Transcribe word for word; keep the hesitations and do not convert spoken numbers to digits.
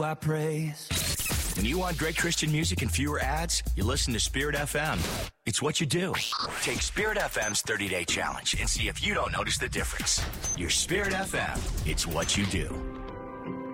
I praise. When you want great Christian music and fewer ads, you listen to Spirit F M. It's what you do. Take Spirit F M's thirty-day challenge and see if you don't notice the difference. Your Spirit F M, it's what you do.